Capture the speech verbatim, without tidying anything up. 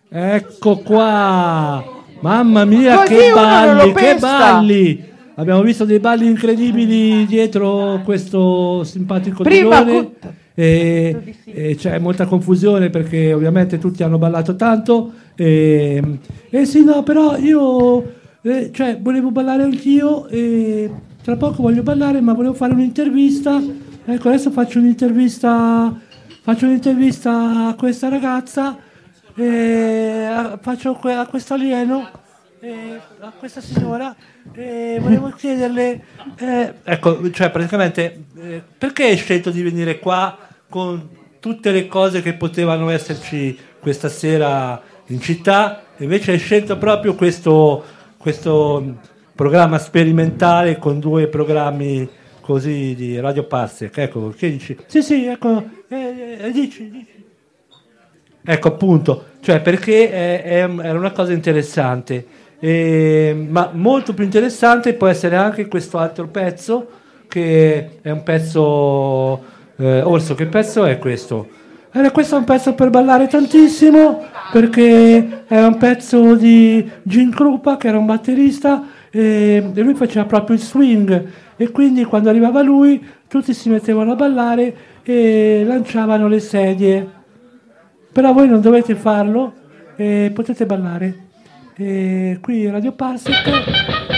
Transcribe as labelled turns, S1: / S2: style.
S1: Ecco qua, mamma mia,
S2: Così
S1: che
S2: uno non
S1: balli,
S2: lo
S1: che
S2: pesta.
S1: balli! Abbiamo visto dei balli incredibili dietro questo simpatico
S2: Prima
S1: telone
S2: cu-
S1: e, e c'è molta confusione perché ovviamente tutti hanno ballato tanto e, e sì, no, però io eh, cioè, volevo ballare anch'io e tra poco voglio ballare, ma volevo fare un'intervista. Ecco, adesso faccio un'intervista faccio un'intervista a questa ragazza e a- faccio que- a questo alieno e a questa signora e volevo chiederle eh, ecco, cioè praticamente eh, perché hai scelto di venire qua con tutte le cose che potevano esserci questa sera in città, invece hai scelto proprio questo, questo programma sperimentale con due programmi così di Radio Parsec. Ecco, che dici? Sì, sì, ecco, eh, eh, dici, dici. Ecco appunto, cioè perché è, è- era una cosa interessante, e- ma molto più interessante può essere anche questo altro pezzo, che è un pezzo, eh, Orso, che pezzo è questo? Allora, questo è un pezzo per ballare tantissimo, perché è un pezzo di Gene Krupa, che era un batterista, e, e lui faceva proprio il swing, e quindi quando arrivava lui tutti si mettevano a ballare e lanciavano le sedie. Però voi non dovete farlo, eh, potete ballare. Eh, qui Radio Parsec